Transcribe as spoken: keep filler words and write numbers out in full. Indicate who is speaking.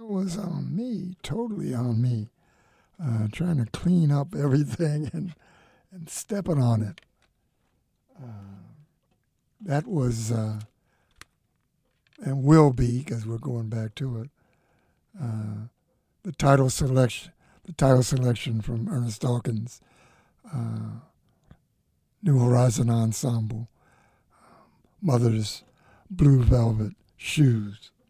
Speaker 1: was on me, totally on me, uh, trying to clean up everything and, and stepping on it. Uh, that was, uh, and will be, because we're going back to it, uh, the title selection, the title selection from Ernest Dawkins' uh, New Horizon Ensemble, Mother's Blue Velvet Shoes.